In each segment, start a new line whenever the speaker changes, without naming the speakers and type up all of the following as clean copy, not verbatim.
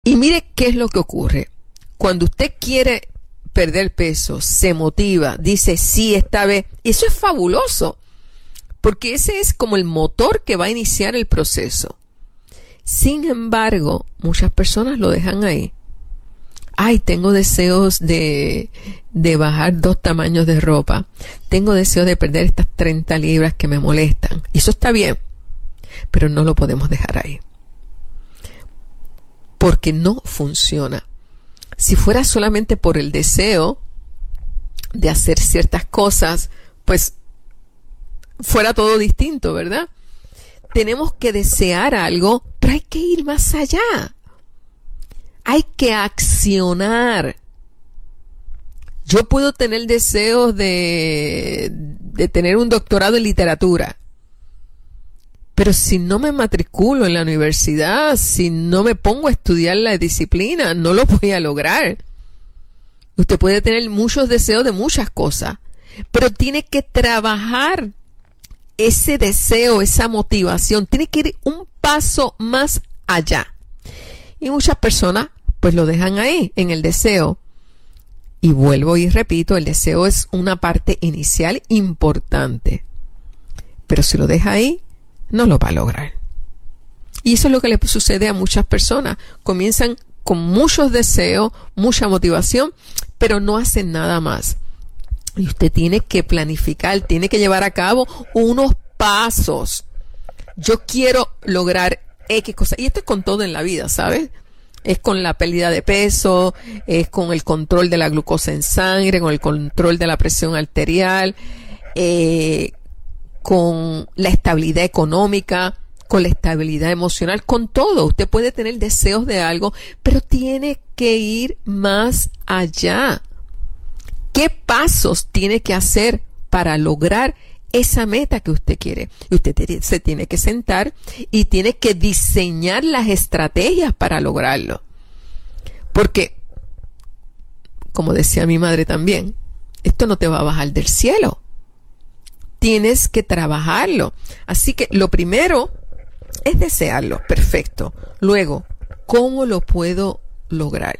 Y mire qué es lo que ocurre. Cuando usted quiere perder peso, se motiva, dice sí esta vez, eso es fabuloso, porque ese es como el motor que va a iniciar el proceso. Sin embargo, muchas personas lo dejan ahí. Ay, tengo deseos de bajar 2 tamaños de ropa. Tengo deseos de perder estas 30 libras que me molestan. Y eso está bien, pero no lo podemos dejar ahí. Porque no funciona. Si fuera solamente por el deseo de hacer ciertas cosas, pues fuera todo distinto, ¿verdad? Tenemos que desear algo, pero hay que ir más allá. Hay que accionar. Yo puedo tener deseos de tener un doctorado en literatura, pero si no me matriculo en la universidad, si no me pongo a estudiar la disciplina, no lo voy a lograr. Usted puede tener muchos deseos de muchas cosas, pero tiene que trabajar ese deseo, esa motivación. Tiene que ir un paso más allá. Y muchas personas pues lo dejan ahí, en el deseo. Y vuelvo y repito, el deseo es una parte inicial importante. Pero si lo deja ahí, no lo va a lograr. Y eso es lo que le sucede a muchas personas. Comienzan con muchos deseos, mucha motivación, pero no hacen nada más. Y usted tiene que planificar, tiene que llevar a cabo unos pasos. Yo quiero lograr X cosas. Y esto es con todo en la vida, ¿sabes? Es con la pérdida de peso, es con el control de la glucosa en sangre, con el control de la presión arterial, con la estabilidad económica, con la estabilidad emocional, con todo. Usted puede tener deseos de algo, pero tiene que ir más allá. ¿Qué pasos tiene que hacer para lograr esa meta que usted quiere? Y usted se tiene que sentar y tiene que diseñar las estrategias para lograrlo. Porque, como decía mi madre también, esto no te va a bajar del cielo. Tienes que trabajarlo. Así que lo primero es desearlo. Perfecto. Luego, ¿cómo lo puedo lograr?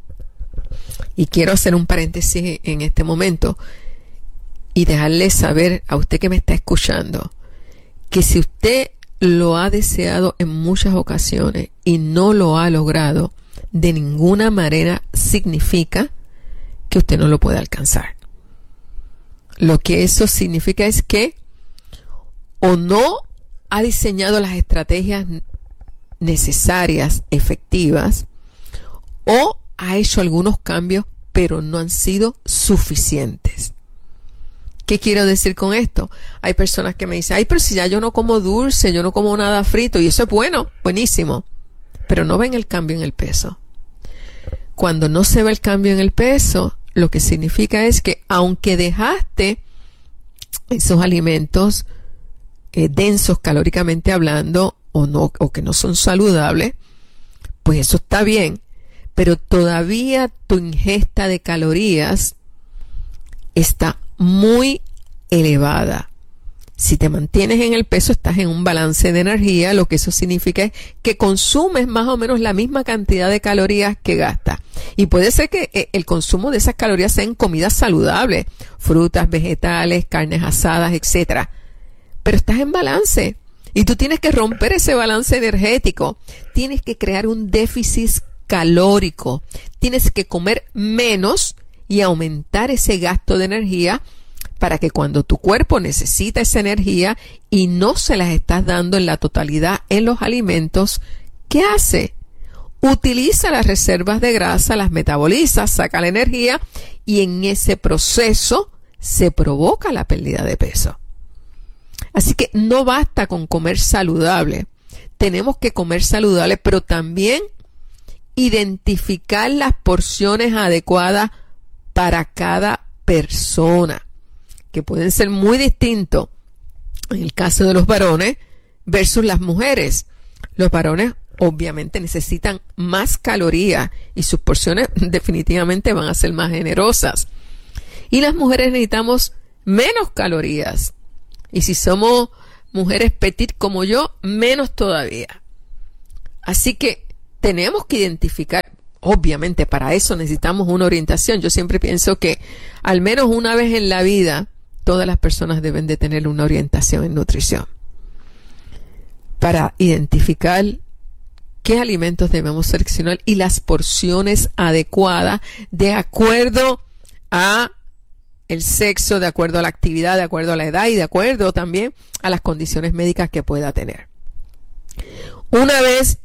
Y quiero hacer un paréntesis en este momento y dejarle saber a usted que me está escuchando que si usted lo ha deseado en muchas ocasiones y no lo ha logrado, de ninguna manera significa que usted no lo puede alcanzar. Lo que eso significa es que o no ha diseñado las estrategias necesarias, efectivas, o ha hecho algunos cambios, pero no han sido suficientes. ¿Qué quiero decir con esto? Hay personas que me dicen, ay, pero si ya yo no como dulce, yo no como nada frito, y eso es bueno, buenísimo, pero no ven el cambio en el peso. Cuando no se ve el cambio en el peso, lo que significa es que aunque dejaste esos alimentos densos calóricamente hablando, o que no son saludables, pues eso está bien, pero todavía tu ingesta de calorías está muy elevada. Si te mantienes en el peso, estás en un balance de energía, lo que eso significa es que consumes más o menos la misma cantidad de calorías que gastas. Y puede ser que el consumo de esas calorías sea en comidas saludables, frutas, vegetales, carnes asadas, etcétera. Pero estás en balance. Y tú tienes que romper ese balance energético. Tienes que crear un déficit calórico. Tienes que comer menos y aumentar ese gasto de energía para que cuando tu cuerpo necesita esa energía y no se las estás dando en la totalidad en los alimentos, ¿qué hace? Utiliza las reservas de grasa, las metaboliza, saca la energía y en ese proceso se provoca la pérdida de peso. Así que no basta con comer saludable. Tenemos que comer saludable, pero también identificar las porciones adecuadas para cada persona, que pueden ser muy distintos en el caso de los varones versus las mujeres. Los varones obviamente necesitan más calorías y sus porciones definitivamente van a ser más generosas. Y las mujeres necesitamos menos calorías. Y si somos mujeres petit como yo, menos todavía. Así que tenemos que identificar. Obviamente, para eso necesitamos una orientación. Yo siempre pienso que al menos una vez en la vida, todas las personas deben de tener una orientación en nutrición para identificar qué alimentos debemos seleccionar y las porciones adecuadas de acuerdo a el sexo, de acuerdo a la actividad, de acuerdo a la edad y de acuerdo también a las condiciones médicas que pueda tener. Una vez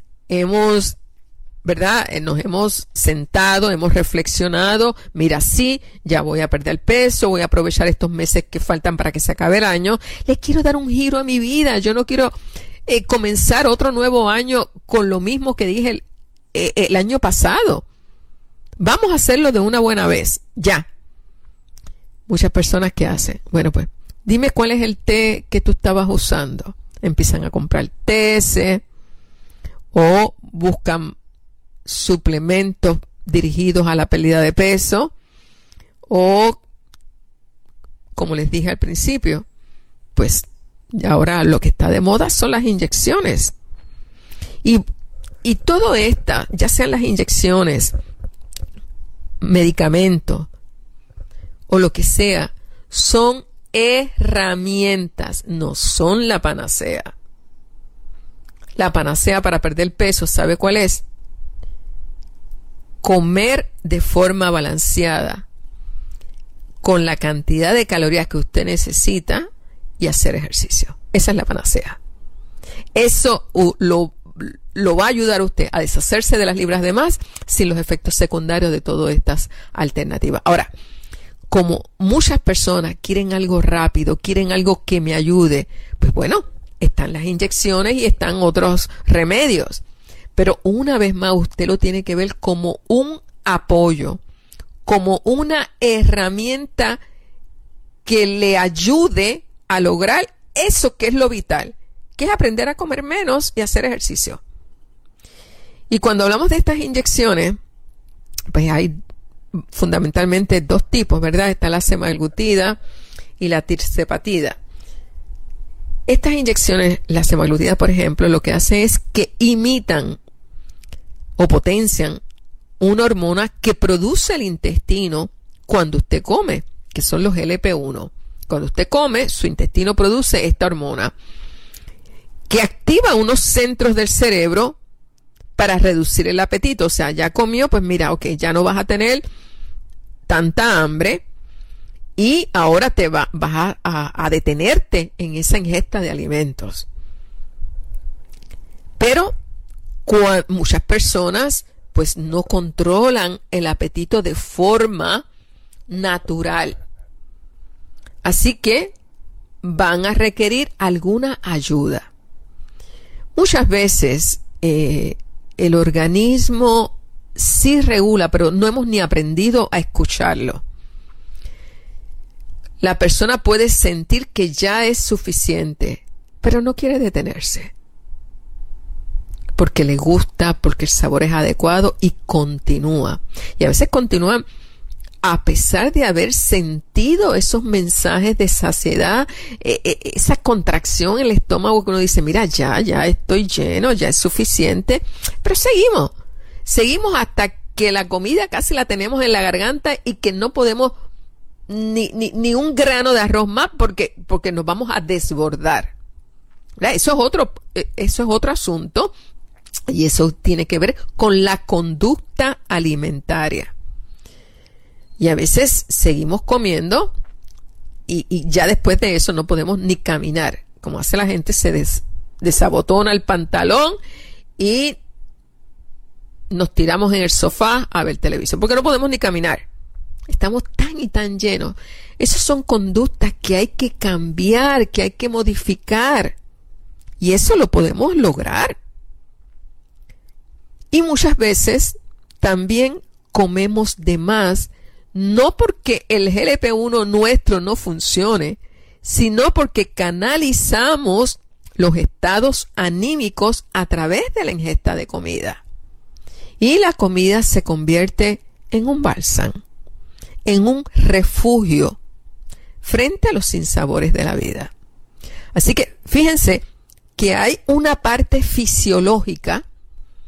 nos hemos sentado, hemos reflexionado, mira, sí, ya voy a perder peso, voy a aprovechar estos meses que faltan para que se acabe el año, les quiero dar un giro a mi vida, yo no quiero comenzar otro nuevo año con lo mismo que dije el año pasado. Vamos a hacerlo de una buena vez, ya. Muchas personas, ¿qué hacen? Bueno, pues, dime cuál es el té que tú estabas usando. Empiezan a comprar tés o buscan suplementos dirigidos a la pérdida de peso o, como les dije al principio, pues ahora lo que está de moda son las inyecciones. Y todo esto, ya sean las inyecciones, medicamentos o lo que sea, son herramientas, no son la panacea. La panacea para perder peso, ¿sabe cuál es? Comer de forma balanceada, con la cantidad de calorías que usted necesita y hacer ejercicio. Esa es la panacea. Eso lo va a ayudar a usted a deshacerse de las libras de más sin los efectos secundarios de todas estas alternativas. Ahora, como muchas personas quieren algo rápido, quieren algo que me ayude, pues bueno, están las inyecciones y están otros remedios. Pero una vez más usted lo tiene que ver como un apoyo, como una herramienta que le ayude a lograr eso que es lo vital, que es aprender a comer menos y hacer ejercicio. Y cuando hablamos de estas inyecciones, pues hay fundamentalmente dos tipos, ¿verdad? Está la semaglutida y la tirzepatida. Estas inyecciones, la semaglutida, por ejemplo, lo que hace es que imitan o potencian una hormona que produce el intestino cuando usted come, que son los GLP-1. Cuando usted come, su intestino produce esta hormona que activa unos centros del cerebro para reducir el apetito. O sea, ya comió, pues mira, ok, ya no vas a tener tanta hambre y ahora vas a detenerte en esa ingesta de alimentos. Pero muchas personas pues no controlan el apetito de forma natural. Así que van a requerir alguna ayuda. Muchas veces el organismo sí regula, pero no hemos ni aprendido a escucharlo. La persona puede sentir que ya es suficiente, pero no quiere detenerse. Porque le gusta, porque el sabor es adecuado y continúa. Y a veces continúa a pesar de haber sentido esos mensajes de saciedad, esa contracción en el estómago que uno dice, mira, ya estoy lleno, ya es suficiente. Pero seguimos hasta que la comida casi la tenemos en la garganta y que no podemos ni un grano de arroz más porque nos vamos a desbordar. ¿Verdad? Eso es otro asunto. Y eso tiene que ver con la conducta alimentaria. Y a veces seguimos comiendo y ya después de eso no podemos ni caminar. Como hace la gente, se desabotona el pantalón y nos tiramos en el sofá a ver televisión, porque no podemos ni caminar. Estamos tan y tan llenos. Esas son conductas que hay que cambiar, que hay que modificar. Y eso lo podemos lograr. Y muchas veces también comemos de más, no porque el GLP-1 nuestro no funcione, sino porque canalizamos los estados anímicos a través de la ingesta de comida. Y la comida se convierte en un bálsamo, en un refugio frente a los sinsabores de la vida. Así que fíjense que hay una parte fisiológica,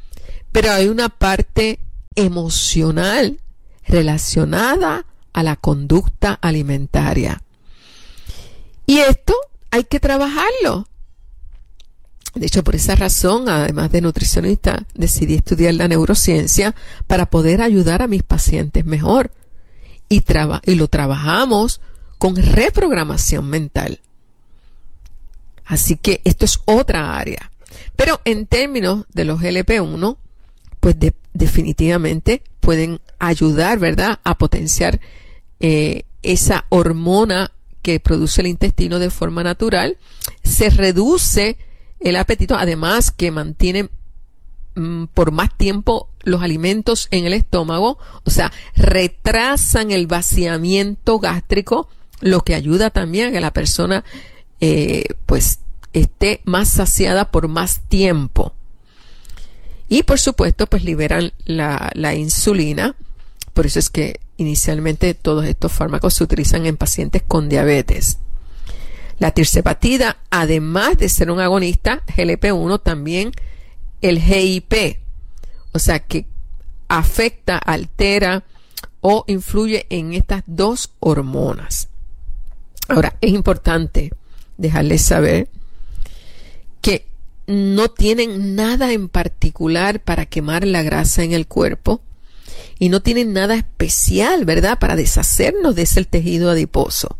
pero hay una parte emocional relacionada a la conducta alimentaria. Y esto hay que trabajarlo. De hecho, por esa razón, además de nutricionista, decidí estudiar la neurociencia para poder ayudar a mis pacientes mejor. Y lo trabajamos con reprogramación mental. Así que esto es otra área. Pero en términos de los GLP-1, pues definitivamente pueden ayudar, ¿verdad?, a potenciar esa hormona que produce el intestino de forma natural. Se reduce el apetito, además que mantiene por más tiempo los alimentos en el estómago, o sea, retrasan el vaciamiento gástrico, lo que ayuda también a que la persona pues esté más saciada por más tiempo. Y por supuesto, pues liberan la insulina. Por eso es que inicialmente todos estos fármacos se utilizan en pacientes con diabetes. La tirzepatida, además de ser un agonista GLP-1, también el GIP, o sea que afecta, altera o influye en estas dos hormonas. Ahora, es importante dejarles saber que no tienen nada en particular para quemar la grasa en el cuerpo y no tienen nada especial, ¿verdad?, para deshacernos de ese tejido adiposo.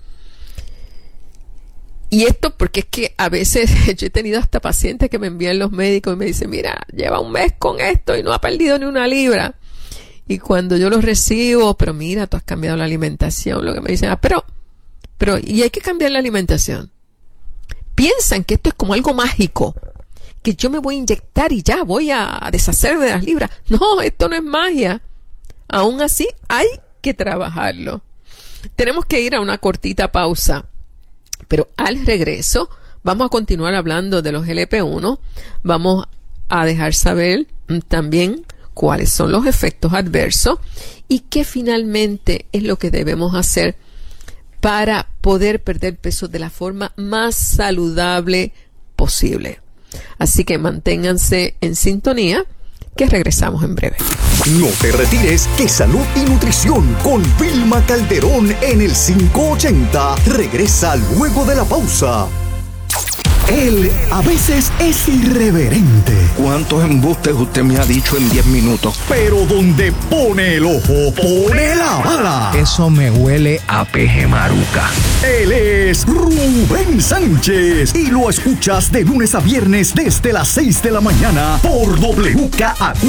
Y esto porque es que a veces yo he tenido hasta pacientes que me envían los médicos y me dicen, mira, lleva un mes con esto y no ha perdido ni una libra. Y cuando yo los recibo, pero mira, tú has cambiado la alimentación, lo que me dicen, pero, y hay que cambiar la alimentación. Piensan que esto es como algo mágico, que yo me voy a inyectar y ya voy a deshacerme de las libras. No, esto no es magia. Aún así, hay que trabajarlo. Tenemos que ir a una cortita pausa. Pero al regreso vamos a continuar hablando de los GLP-1. Vamos a dejar saber también cuáles son los efectos adversos y qué finalmente es lo que debemos hacer para poder perder peso de la forma más saludable posible. Así que manténganse en sintonía, que regresamos en breve.
No te retires, que Salud y Nutrición con Vilma Calderón en el 580 regresa luego de la pausa. Él a veces es irreverente.
¿Cuántos embustes usted me ha dicho en 10 minutos?
Pero donde pone el ojo, pone la bala.
Eso me huele a peje maruca.
Él es Rubén Sánchez y lo escuchas de lunes a viernes desde las 6 de la mañana por WKAQ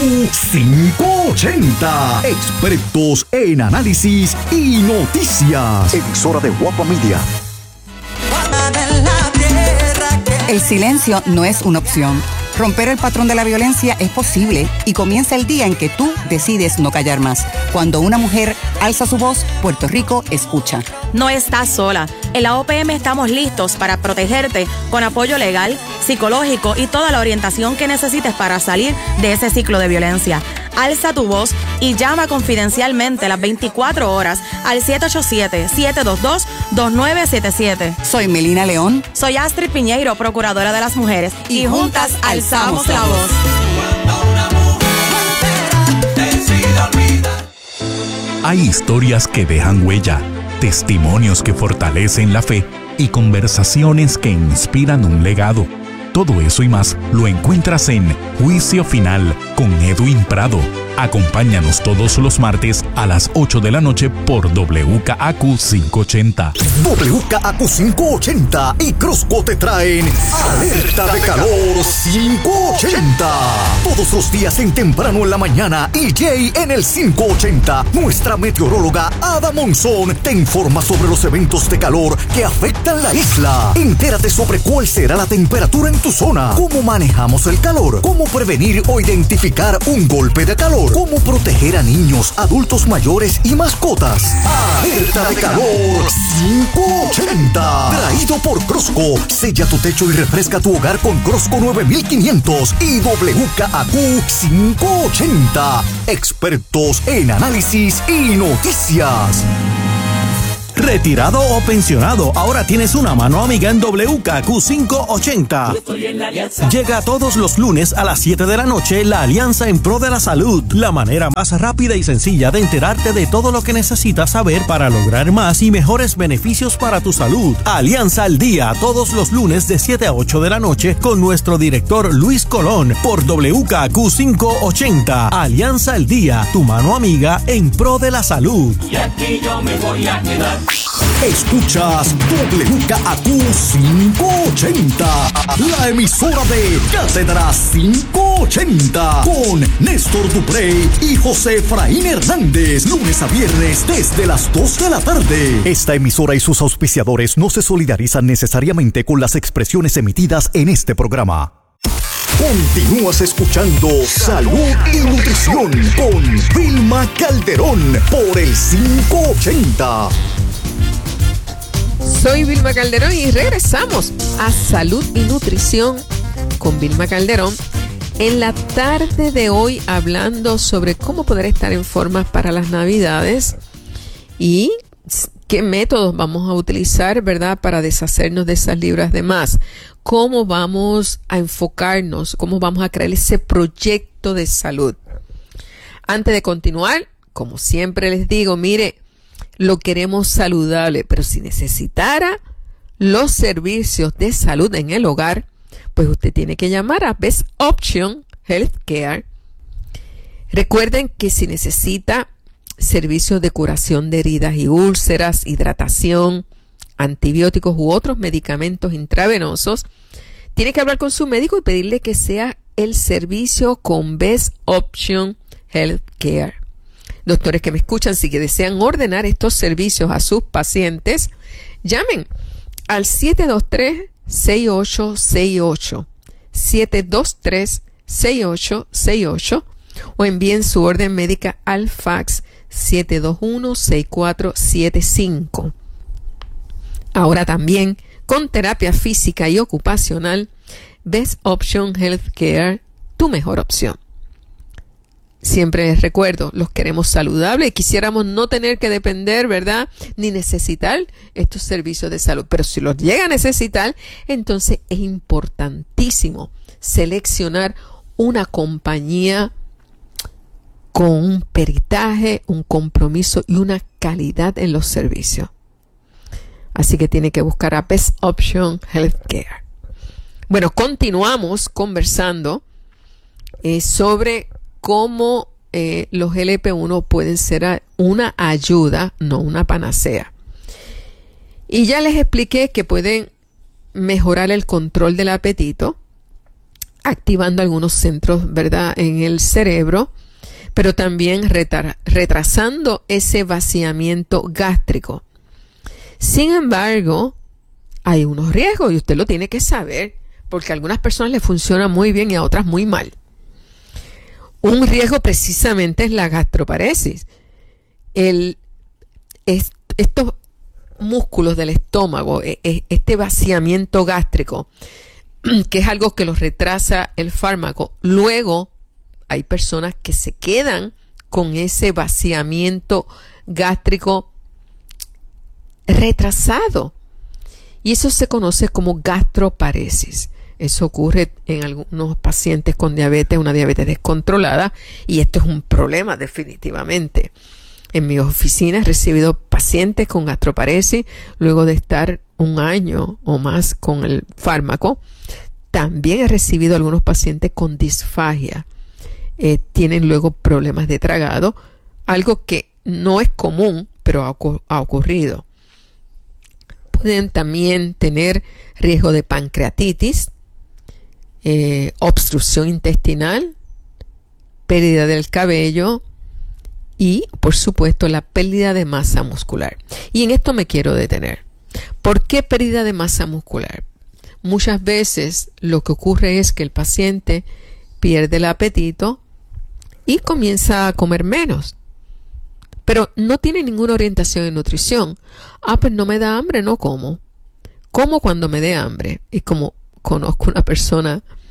580. Expertos en análisis y noticias. Emisora de Guapa Media.
El silencio no es una opción. Romper el patrón de la violencia es posible y comienza el día en que tú decides no callar más. Cuando una mujer alza su voz, Puerto Rico escucha.
No estás sola. En la OPM estamos listos para protegerte con apoyo legal, psicológico y toda la orientación que necesites para salir de ese ciclo de violencia. Alza tu voz y llama confidencialmente las 24 horas al 787-722-2977.
Soy Melina León.
Soy Astrid Piñeiro, procuradora de las mujeres. Y juntas alzamos la voz.
Hay historias que dejan huella, testimonios que fortalecen la fe y conversaciones que inspiran un legado. Todo eso y más lo encuentras en Juicio Final con Edwin Prado. Acompáñanos todos los martes a las 8 de la noche por WKAQ 580.
WKAQ 580 y Crosco te traen Alerta de Calor 580. Todos los días en temprano en la mañana y Jay en el 580. Nuestra meteoróloga Ada Monzón te informa sobre los eventos de calor que afectan la isla. Entérate sobre cuál será la temperatura en tu zona, cómo manejamos el calor, cómo prevenir o identificar un golpe de calor, cómo proteger a niños, adultos mayores y mascotas. Alerta de Calor 580. Traído por Crosco. Sella tu techo y refresca tu hogar con Crosco 9500 y WKAQ 580. Expertos en análisis y noticias.
Retirado o pensionado, ahora tienes una mano amiga en WKQ 580. Llega todos los lunes a las 7 de la noche la Alianza en Pro de la Salud. La manera más rápida y sencilla de enterarte de todo lo que necesitas saber para lograr más y mejores beneficios para tu salud. Alianza al Día, todos los lunes de 7 a 8 de la noche con nuestro director Luis Colón por WKQ 580. Alianza al Día, tu mano amiga en pro de la salud.
Y aquí yo me voy a quedar.
Escuchas WKAQ 580, la emisora de Cátedra 580, con Néstor Duprey y José Efraín Hernández, lunes a viernes desde las 2 de la tarde. Esta emisora y sus auspiciadores no se solidarizan necesariamente con las expresiones emitidas en este programa. Continúas escuchando Salud y Nutrición con Vilma Calderón por el 580.
Soy Vilma Calderón y regresamos a Salud y Nutrición con Vilma Calderón en la tarde de hoy, hablando sobre cómo poder estar en forma para las Navidades y qué métodos vamos a utilizar, ¿verdad?, para deshacernos de esas libras de más. Cómo vamos a enfocarnos, cómo vamos a crear ese proyecto de salud. Antes de continuar, como siempre les digo, mire, lo queremos saludable, pero si necesitara los servicios de salud en el hogar, pues usted tiene que llamar a Best Option Healthcare. Recuerden que si necesita servicios de curación de heridas y úlceras, hidratación, antibióticos u otros medicamentos intravenosos, tiene que hablar con su médico y pedirle que sea el servicio con Best Option Healthcare. Doctores que me escuchan, si que desean ordenar estos servicios a sus pacientes, llamen al 723-6868, 723-6868, o envíen su orden médica al fax 721-6475. Ahora también con terapia física y ocupacional, Best Option Healthcare, tu mejor opción. Siempre les recuerdo, los queremos saludables y quisiéramos no tener que depender, ¿verdad?, ni necesitar estos servicios de salud. Pero si los llega a necesitar, entonces es importantísimo seleccionar una compañía con un peritaje, un compromiso y una calidad en los servicios. Así que tiene que buscar a Best Option Healthcare. Bueno, continuamos conversando sobre cómo los GLP-1 pueden ser una ayuda, no una panacea. Y ya les expliqué que pueden mejorar el control del apetito, activando algunos centros, ¿verdad?, en el cerebro, pero también retrasando ese vaciamiento gástrico. Sin embargo, hay unos riesgos y usted lo tiene que saber, porque a algunas personas les funciona muy bien y a otras muy mal. Un riesgo precisamente es la gastroparesis. Estos músculos del estómago, este vaciamiento gástrico, que es algo que los retrasa el fármaco. Luego hay personas que se quedan con ese vaciamiento gástrico retrasado. Y eso se conoce como gastroparesis. Eso ocurre en algunos pacientes con diabetes, una diabetes descontrolada, y esto es un problema definitivamente. En mi oficina he recibido pacientes con gastroparesis luego de estar un año o más con el fármaco. También he recibido algunos pacientes con disfagia. Tienen luego problemas de tragado, algo que no es común, pero ha ocurrido. Pueden también tener riesgo de pancreatitis, obstrucción intestinal, pérdida del cabello y, por supuesto, la pérdida de masa muscular. Y en esto me quiero detener. ¿Por qué pérdida de masa muscular? Muchas veces lo que ocurre es que el paciente pierde el apetito y comienza a comer menos, pero no tiene ninguna orientación en nutrición. Pues no me da hambre, no como. Como cuando me dé hambre. Y como conozco una persona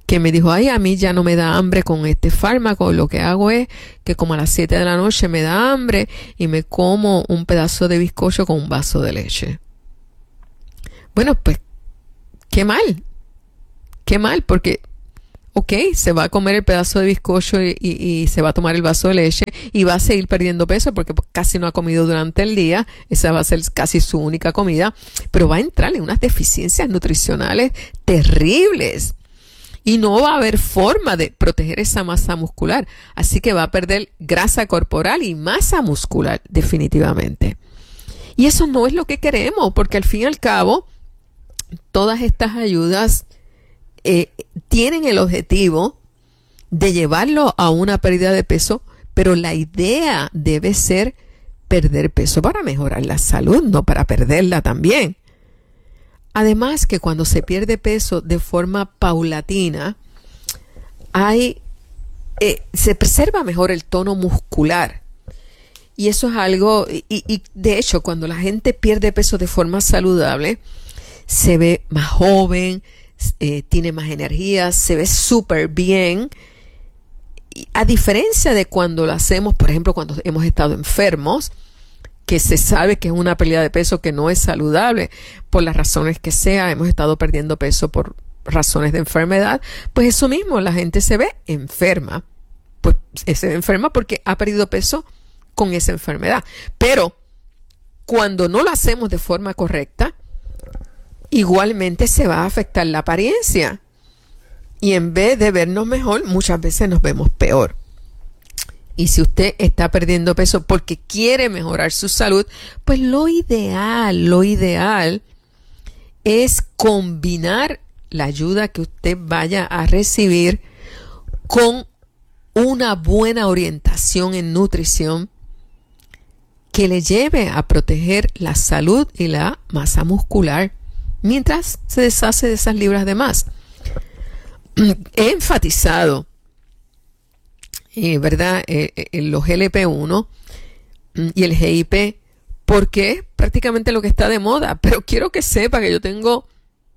que me dijo, ay, a mí ya no me da hambre con este fármaco, lo que hago es que como a las 7 de la noche me da hambre y me como un pedazo de bizcocho con un vaso de leche. Bueno, pues, qué mal, porque, ok, se va a comer el pedazo de bizcocho y se va a tomar el vaso de leche y va a seguir perdiendo peso porque casi no ha comido durante el día, esa va a ser casi su única comida, pero va a entrar en unas deficiencias nutricionales terribles. Y no va a haber forma de proteger esa masa muscular. Así que va a perder grasa corporal y masa muscular, definitivamente. Y eso no es lo que queremos, porque al fin y al cabo, todas estas ayudas tienen el objetivo de llevarlo a una pérdida de peso, pero la idea debe ser perder peso para mejorar la salud, no para perderla también. Además que cuando se pierde peso de forma paulatina, se preserva mejor el tono muscular. Y eso es algo, y de hecho cuando la gente pierde peso de forma saludable, se ve más joven, tiene más energía, se ve súper bien. A diferencia de cuando lo hacemos, por ejemplo, cuando hemos estado enfermos, que se sabe que es una pérdida de peso que no es saludable por las razones que sea, hemos estado perdiendo peso por razones de enfermedad, pues eso mismo, la gente se ve enferma, pues se ve enferma porque ha perdido peso con esa enfermedad. Pero cuando no lo hacemos de forma correcta, igualmente se va a afectar la apariencia y en vez de vernos mejor, muchas veces nos vemos peor. Y si usted está perdiendo peso porque quiere mejorar su salud, pues lo ideal es combinar la ayuda que usted vaya a recibir con una buena orientación en nutrición que le lleve a proteger la salud y la masa muscular mientras se deshace de esas libras de más. He enfatizado ¿verdad? Los GLP-1 y el GIP, porque es prácticamente lo que está de moda. Pero quiero que sepa que yo tengo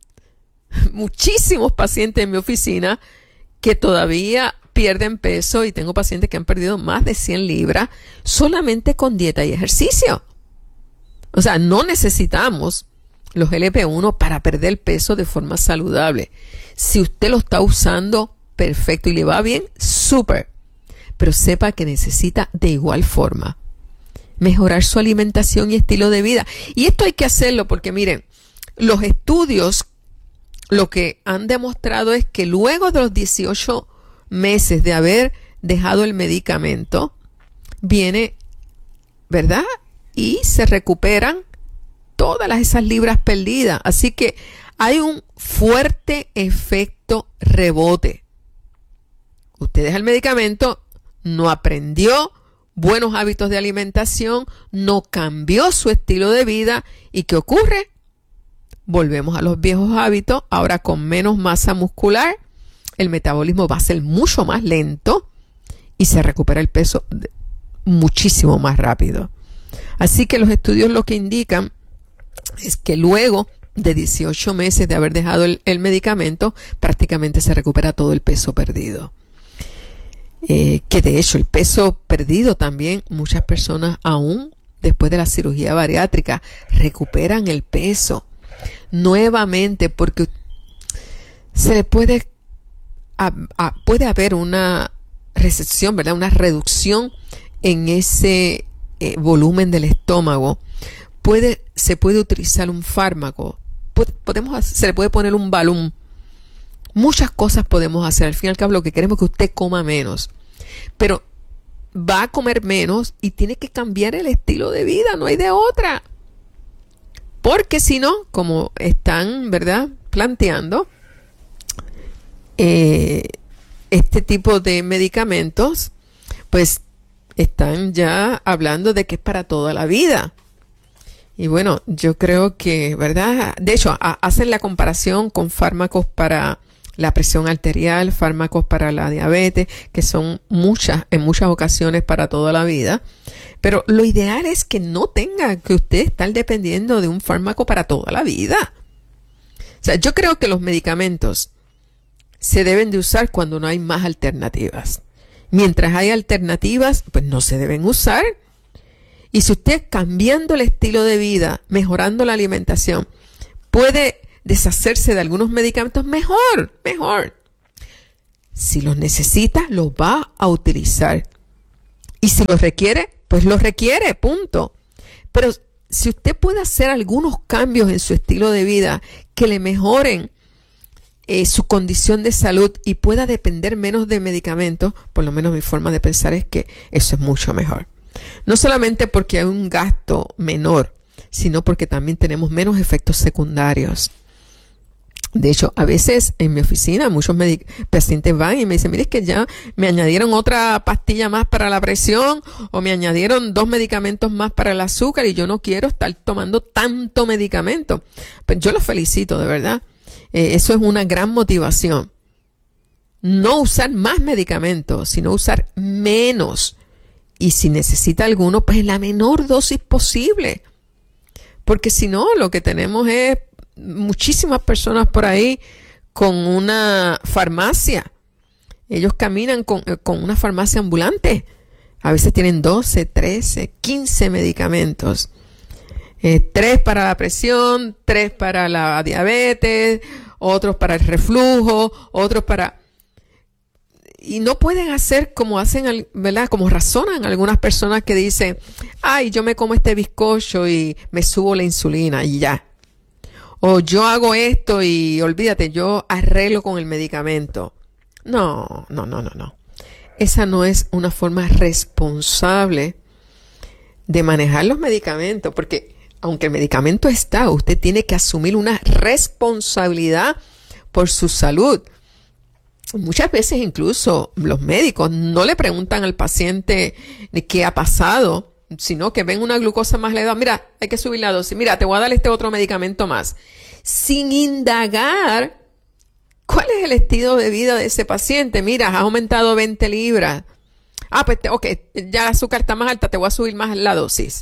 muchísimos pacientes en mi oficina que todavía pierden peso y tengo pacientes que han perdido más de 100 libras solamente con dieta y ejercicio. O sea, no necesitamos los GLP-1 para perder peso de forma saludable. Si usted lo está usando, perfecto, y le va bien, súper. Pero sepa que necesita de igual forma mejorar su alimentación y estilo de vida. Y esto hay que hacerlo porque miren, los estudios lo que han demostrado es que luego de los 18 meses de haber dejado el medicamento, viene, ¿verdad? Y se recuperan todas esas libras perdidas. Así que hay un fuerte efecto rebote. Usted deja el medicamento, no aprendió buenos hábitos de alimentación, no cambió su estilo de vida. ¿Y qué ocurre? Volvemos a los viejos hábitos, ahora con menos masa muscular, el metabolismo va a ser mucho más lento y se recupera el peso muchísimo más rápido. Así que los estudios lo que indican es que luego de 18 meses de haber dejado el medicamento, prácticamente se recupera todo el peso perdido. Que de hecho el peso perdido también, muchas personas aún después de la cirugía bariátrica recuperan el peso nuevamente porque se le puede haber una recesión, ¿verdad? Una reducción en ese volumen del estómago. Se puede utilizar un fármaco, se le puede poner un balón. Muchas cosas podemos hacer. Al fin y al cabo lo que queremos es que usted coma menos. Pero va a comer menos y tiene que cambiar el estilo de vida. No hay de otra. Porque si no, como están, ¿verdad?, planteando, este tipo de medicamentos, pues están ya hablando de que es para toda la vida. Y bueno, yo creo que, ¿verdad? De hecho, hacen la comparación con fármacos para la presión arterial, fármacos para la diabetes, que son en muchas ocasiones para toda la vida. Pero lo ideal es que no tenga que usted estar dependiendo de un fármaco para toda la vida. O sea, yo creo que los medicamentos se deben de usar cuando no hay más alternativas. Mientras hay alternativas, pues no se deben usar. Y si usted cambiando el estilo de vida, mejorando la alimentación, puede deshacerse de algunos medicamentos, mejor. Si los necesita, los va a utilizar. Y si los requiere, pues los requiere, punto. Pero si usted puede hacer algunos cambios en su estilo de vida que le mejoren su condición de salud y pueda depender menos de medicamentos, por lo menos mi forma de pensar es que eso es mucho mejor. No solamente porque hay un gasto menor, sino porque también tenemos menos efectos secundarios. De hecho, a veces en mi oficina muchos pacientes van y me dicen, mire, es que ya me añadieron otra pastilla más para la presión o me añadieron 2 medicamentos más para el azúcar y yo no quiero estar tomando tanto medicamento. Pues yo los felicito, de verdad. Eso es una gran motivación. No usar más medicamentos, sino usar menos. Y si necesita alguno, pues en la menor dosis posible. Porque si no, lo que tenemos es muchísimas personas por ahí con una farmacia. Ellos caminan con una farmacia ambulante. A veces tienen 12, 13, 15 medicamentos. 3 para la presión, 3 para la diabetes, otros para el reflujo, otros para... Y no pueden hacer como hacen, ¿verdad? Como razonan algunas personas que dicen, ay, yo me como este bizcocho y me subo la insulina y ya. O yo hago esto y olvídate, yo arreglo con el medicamento. No. Esa no es una forma responsable de manejar los medicamentos, porque aunque el medicamento está, usted tiene que asumir una responsabilidad por su salud. Muchas veces incluso los médicos no le preguntan al paciente qué ha pasado, sino que ven una glucosa más elevada. Mira, hay que subir la dosis. Mira, te voy a dar este otro medicamento más. Sin indagar cuál es el estilo de vida de ese paciente. Mira, has aumentado 20 libras. Pues ok, ya el azúcar está más alta, te voy a subir más la dosis.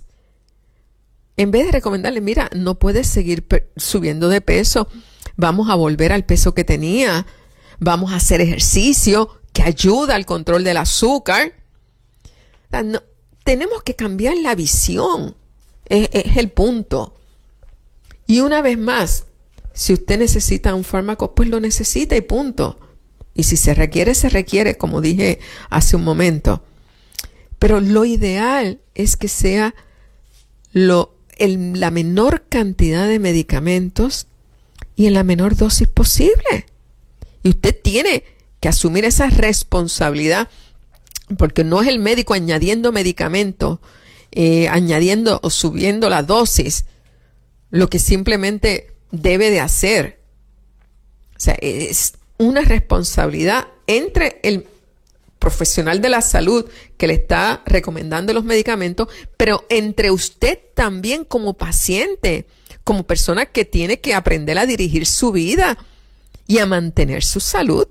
En vez de recomendarle, mira, no puedes seguir subiendo de peso. Vamos a volver al peso que tenía. Vamos a hacer ejercicio que ayuda al control del azúcar. No, tenemos que cambiar la visión. Es el punto. Y una vez más, si usted necesita un fármaco, pues lo necesita y punto. Y si se requiere, como dije hace un momento. Pero lo ideal es que sea la menor cantidad de medicamentos y en la menor dosis posible. Y usted tiene que asumir esa responsabilidad, porque no es el médico añadiendo medicamentos, añadiendo o subiendo la dosis, lo que simplemente debe de hacer. O sea, es una responsabilidad entre el profesional de la salud que le está recomendando los medicamentos, pero entre usted también como paciente, como persona que tiene que aprender a dirigir su vida y a mantener su salud.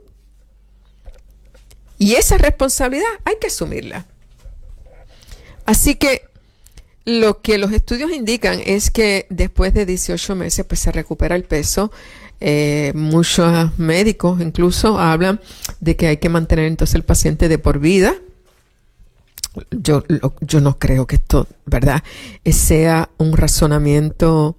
Y esa responsabilidad hay que asumirla. Así que lo que los estudios indican es que después de 18 meses pues se recupera el peso. Muchos médicos incluso hablan de que hay que mantener entonces el paciente de por vida. Yo no creo que esto, ¿verdad?, sea un razonamiento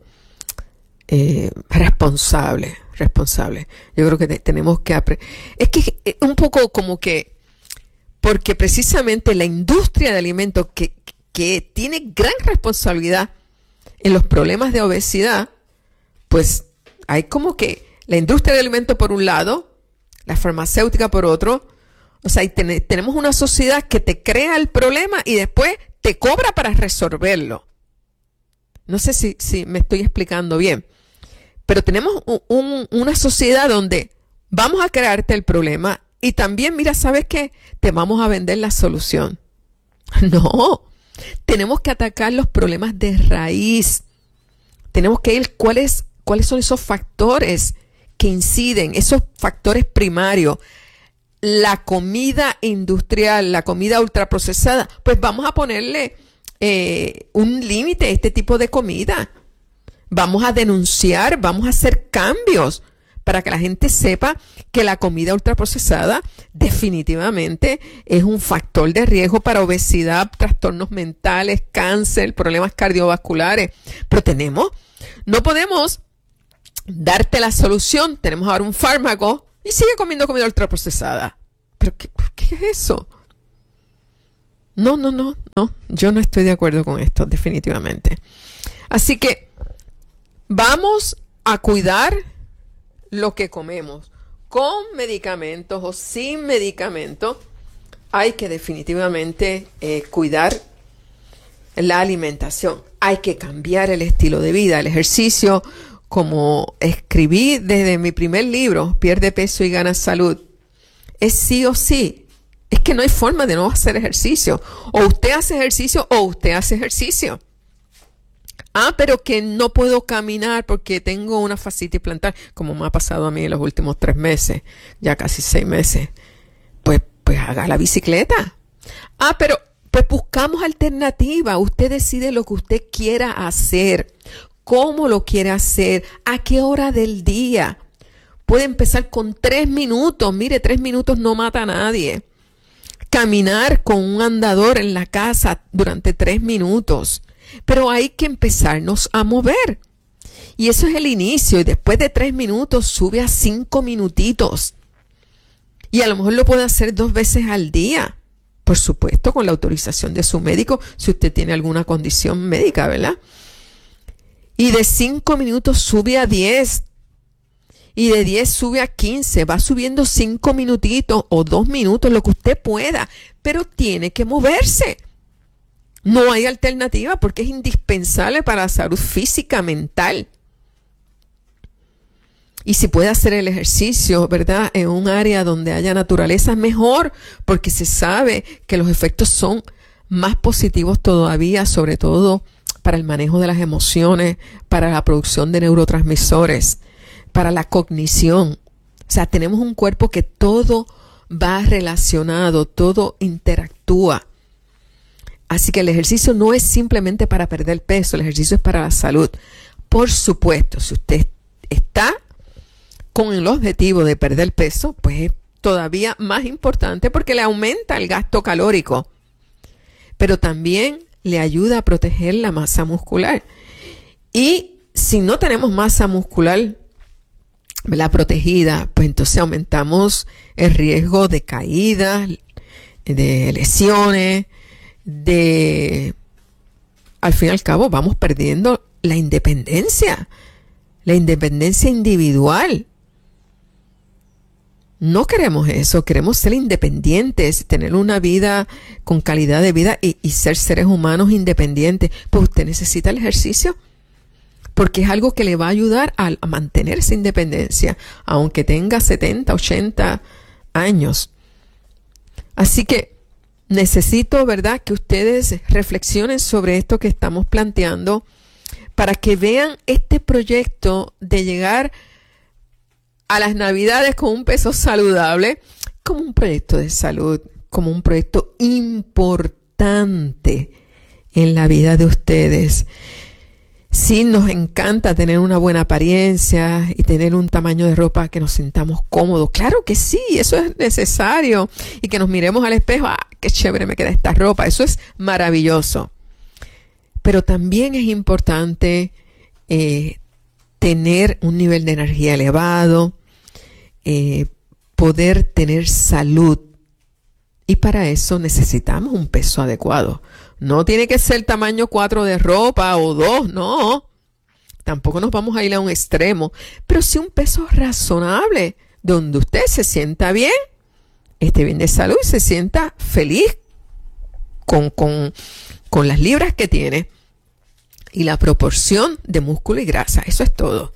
responsable. Yo creo que tenemos que aprender. Es que es un poco como que, porque precisamente la industria de alimentos que tiene gran responsabilidad en los problemas de obesidad, pues hay como que la industria de alimentos por un lado, la farmacéutica por otro. O sea, tenemos una sociedad que te crea el problema y después te cobra para resolverlo. No sé si me estoy explicando bien. Pero tenemos una sociedad donde vamos a crearte el problema y también, mira, ¿sabes qué? Te vamos a vender la solución. No, tenemos que atacar los problemas de raíz. Tenemos que ir cuáles son esos factores que inciden, esos factores primarios. La comida industrial, la comida ultraprocesada, pues vamos a ponerle un límite a este tipo de comida. Vamos a denunciar, vamos a hacer cambios para que la gente sepa que la comida ultraprocesada definitivamente es un factor de riesgo para obesidad, trastornos mentales, cáncer, problemas cardiovasculares. Pero no podemos darte la solución, tenemos ahora un fármaco y sigue comiendo comida ultraprocesada. ¿Pero qué es eso? No, yo no estoy de acuerdo con esto, definitivamente. Así que vamos a cuidar lo que comemos, con medicamentos o sin medicamentos. Hay que definitivamente cuidar la alimentación. Hay que cambiar el estilo de vida, el ejercicio, como escribí desde mi primer libro, Pierde peso y gana salud. Es sí o sí. Es que no hay forma de no hacer ejercicio. O usted hace ejercicio o usted hace ejercicio. Pero que no puedo caminar porque tengo una fascitis plantar, como me ha pasado a mí en los últimos 3 meses, ya casi 6 meses. Pues haga la bicicleta. Pero pues buscamos alternativa. Usted decide lo que usted quiera hacer, cómo lo quiere hacer, a qué hora del día. Puede empezar con 3 minutos. Mire, 3 minutos no mata a nadie. Caminar con un andador en la casa durante 3 minutos. Pero hay que empezarnos a mover. Y eso es el inicio. Y después de 3 minutos sube a 5 minutitos. Y a lo mejor lo puede hacer 2 veces al día. Por supuesto, con la autorización de su médico, si usted tiene alguna condición médica, ¿verdad? Y de 5 minutos sube a 10. Y de 10 sube a 15, va subiendo 5 minutitos o 2 minutos, lo que usted pueda, pero tiene que moverse. No hay alternativa porque es indispensable para la salud física, mental. Y si puede hacer el ejercicio, ¿verdad?, en un área donde haya naturaleza, mejor, porque se sabe que los efectos son más positivos todavía, sobre todo para el manejo de las emociones, para la producción de neurotransmisores, para la cognición. O sea, tenemos un cuerpo que todo va relacionado, todo interactúa. Así que el ejercicio no es simplemente para perder peso, el ejercicio es para la salud. Por supuesto, si usted está con el objetivo de perder peso, pues es todavía más importante porque le aumenta el gasto calórico, pero también le ayuda a proteger la masa muscular. Y si no tenemos masa muscular, ¿verdad?, protegida, pues entonces aumentamos el riesgo de caídas, de lesiones, al fin y al cabo vamos perdiendo la independencia individual. No queremos eso, queremos ser independientes, tener una vida con calidad de vida y ser seres humanos independientes. Pues usted necesita el ejercicio, porque es algo que le va a ayudar a mantener esa independencia, aunque tenga 70, 80 años. Así que necesito, ¿verdad?, que ustedes reflexionen sobre esto que estamos planteando para que vean este proyecto de llegar a las Navidades con un peso saludable como un proyecto de salud, como un proyecto importante en la vida de ustedes. Sí, nos encanta tener una buena apariencia y tener un tamaño de ropa que nos sintamos cómodos. Claro que sí, eso es necesario. Y que nos miremos al espejo, qué chévere me queda esta ropa. Eso es maravilloso. Pero también es importante tener un nivel de energía elevado, poder tener salud. Y para eso necesitamos un peso adecuado. No tiene que ser tamaño 4 de ropa o 2, no. Tampoco nos vamos a ir a un extremo. Pero sí un peso razonable, donde usted se sienta bien, esté bien de salud y se sienta feliz con las libras que tiene. Y la proporción de músculo y grasa. Eso es todo.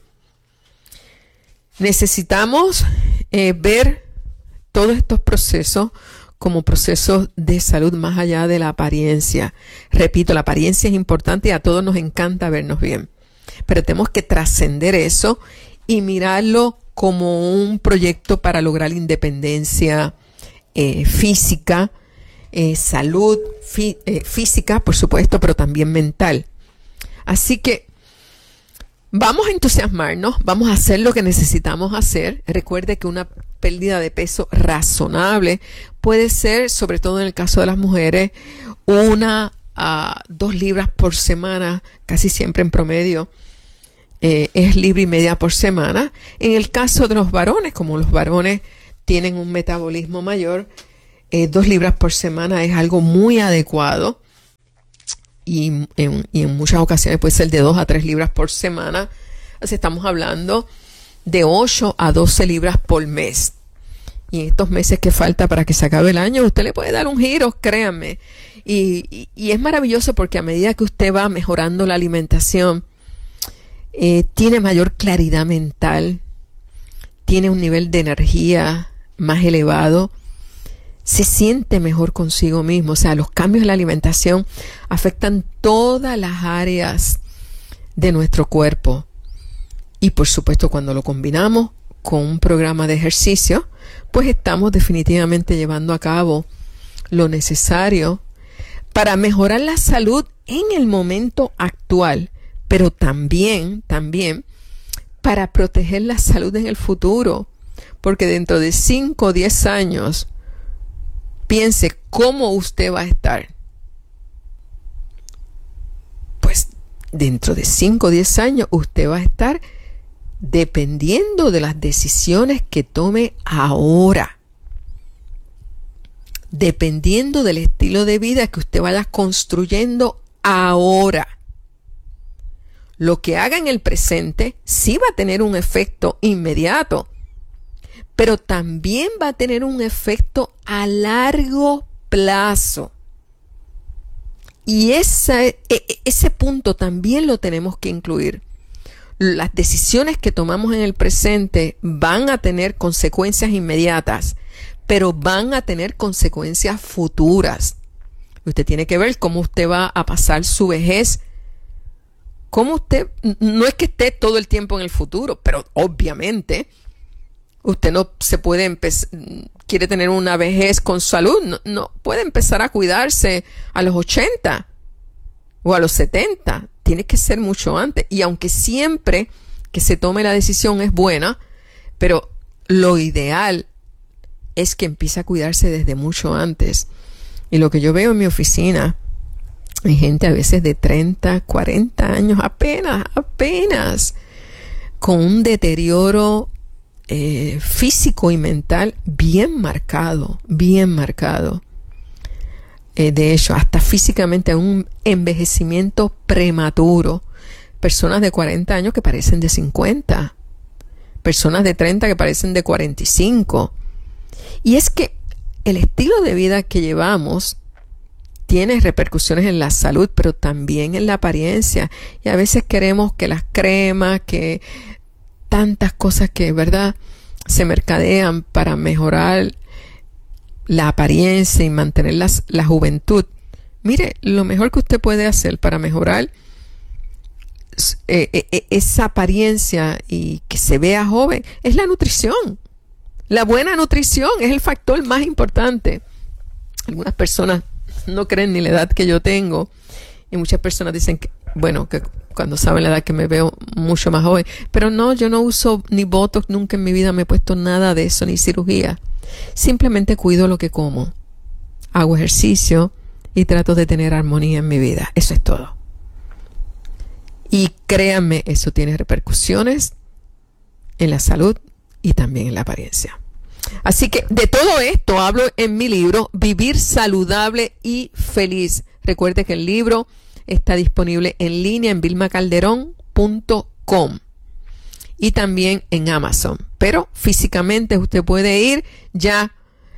Necesitamos ver todos estos procesos como procesos de salud más allá de la apariencia. Repito, la apariencia es importante y a todos nos encanta vernos bien. Pero tenemos que trascender eso y mirarlo como un proyecto para lograr independencia física, salud física, por supuesto, pero también mental. Así que Vamos a entusiasmarnos, vamos a hacer lo que necesitamos hacer. Recuerde que una pérdida de peso razonable puede ser, sobre todo en el caso de las mujeres, 1 a 2 libras por semana, casi siempre en promedio. Es libra y media por semana. En el caso de los varones, como los varones tienen un metabolismo mayor, 2 libras por semana es algo muy adecuado. Y en muchas ocasiones puede ser de 2 a 3 libras por semana. Así estamos hablando de 8 a 12 libras por mes. Y en estos meses que falta para que se acabe el año, usted le puede dar un giro, créanme. Y es maravilloso porque a medida que usted va mejorando la alimentación, tiene mayor claridad mental, tiene un nivel de energía más elevado, se siente mejor consigo mismo. O sea, los cambios en la alimentación afectan todas las áreas de nuestro cuerpo. Y por supuesto, cuando lo combinamos con un programa de ejercicio, pues estamos definitivamente llevando a cabo lo necesario para mejorar la salud en el momento actual, pero también para proteger la salud en el futuro. Porque dentro de 5 o 10 años, piense cómo usted va a estar. Pues dentro de 5 o 10 años usted va a estar dependiendo de las decisiones que tome ahora. Dependiendo del estilo de vida que usted vaya construyendo ahora. Lo que haga en el presente sí va a tener un efecto inmediato, pero también va a tener un efecto a largo plazo. Y ese punto también lo tenemos que incluir. Las decisiones que tomamos en el presente van a tener consecuencias inmediatas, pero van a tener consecuencias futuras. Usted tiene que ver cómo usted va a pasar su vejez. Cómo usted, no es que esté todo el tiempo en el futuro, pero obviamente usted no se puede quiere tener una vejez con salud, no puede empezar a cuidarse a los 80 o a los 70, tiene que ser mucho antes. Y aunque siempre que se tome la decisión es buena, pero lo ideal es que empiece a cuidarse desde mucho antes. Y lo que yo veo en mi oficina, hay gente a veces de 30, 40 años apenas, con un deterioro físico y mental bien marcado. De hecho, hasta físicamente un envejecimiento prematuro. Personas de 40 años que parecen de 50. Personas de 30 que parecen de 45. Y es que el estilo de vida que llevamos tiene repercusiones en la salud, pero también en la apariencia. Y a veces queremos que las cremas, que tantas cosas que, ¿verdad?, se mercadean para mejorar la apariencia y mantener la juventud. Mire, lo mejor que usted puede hacer para mejorar esa apariencia y que se vea joven es la nutrición. La buena nutrición es el factor más importante. Algunas personas no creen ni la edad que yo tengo y muchas personas dicen que, bueno, que cuando saben la edad que me veo mucho más joven, pero no, yo no uso ni Botox, nunca en mi vida me he puesto nada de eso, ni cirugía. Simplemente cuido lo que como, hago ejercicio y trato de tener armonía en mi vida. Eso es todo. Y créanme, eso tiene repercusiones en la salud y también en la apariencia. Así que de todo esto hablo en mi libro Vivir Saludable y Feliz. Recuerde que el libro está disponible en línea en vilmacalderón.com y también en Amazon. Pero físicamente usted puede ir ya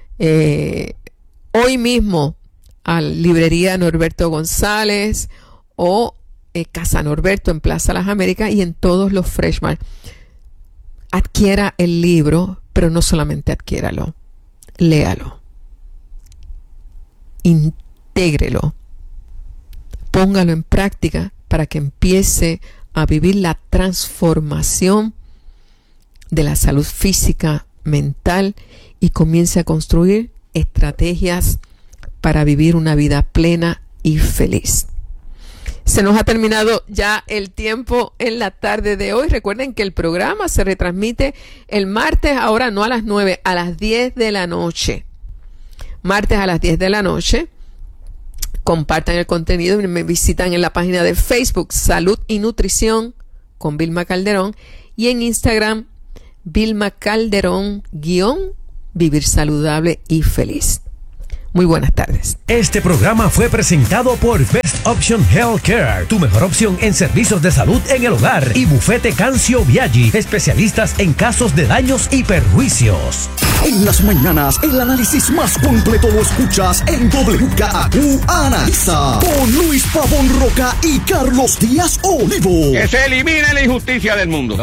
hoy mismo a la librería Norberto González o Casa Norberto en Plaza Las Américas y en todos los Freshmart. Adquiera el libro, pero no solamente adquiéralo, léalo, intégrelo, póngalo en práctica para que empiece a vivir la transformación de la salud física, mental y comience a construir estrategias para vivir una vida plena y feliz. Se nos ha terminado ya el tiempo en la tarde de hoy. Recuerden que el programa se retransmite el martes, ahora no a las 9, a las 10 de la noche. Martes a las 10 de la noche. Compartan el contenido y me visitan en la página de Facebook Salud y Nutrición con Vilma Calderón y en Instagram Vilma Calderón _Vivir Saludable y Feliz. Muy buenas tardes.
Este programa fue presentado por Best Option Healthcare, tu mejor opción en servicios de salud en el hogar, y Bufete Cancio Viaggi, especialistas en casos de daños y perjuicios.
En las mañanas, el análisis más completo lo escuchas en WKAQ Analiza, con Luis Pavón Roca y Carlos Díaz Olivo.
Que se elimine la injusticia del mundo.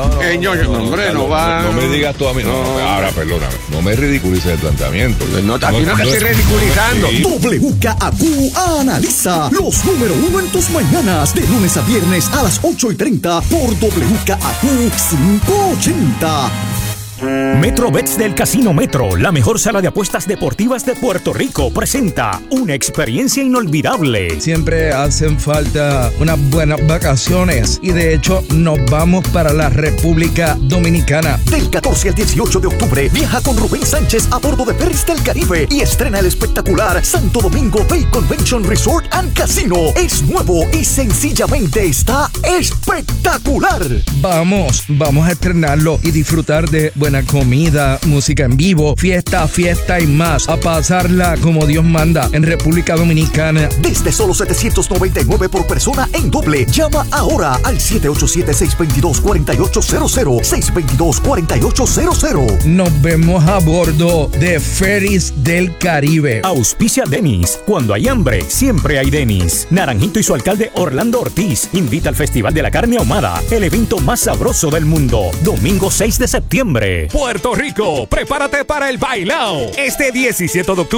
No me digas tú a mí. Ahora, perdóname. No me ridiculices el planteamiento.
No te estoy ridiculizando.
WKAQ Analiza, los número 1 en tus mañanas, de lunes a viernes a las 8:30 por WKAQ 580.
MetroBets del Casino Metro, la mejor sala de apuestas deportivas de Puerto Rico, presenta una experiencia inolvidable.
Siempre hacen falta unas buenas vacaciones y de hecho nos vamos para la República Dominicana.
Del 14 al 18 de octubre, viaja con Rubén Sánchez a bordo de Ferries del Caribe y estrena el espectacular Santo Domingo Bay Convention Resort and Casino. Es nuevo y sencillamente está espectacular.
Vamos a estrenarlo y disfrutar de buena comida, música en vivo, fiesta y más. A pasarla como Dios manda en República Dominicana.
Desde solo $799 por persona en doble. Llama ahora al 787-622-4800. 622-4800.
Nos vemos a bordo de Ferries del Caribe.
Auspicia Denis. Cuando hay hambre, siempre hay Denis. Naranjito y su alcalde Orlando Ortiz invita al Festival de la Carne Ahumada, el evento más sabroso del mundo. Domingo 6 de septiembre. Puerto Rico, prepárate para el bailao. Este 17 de octubre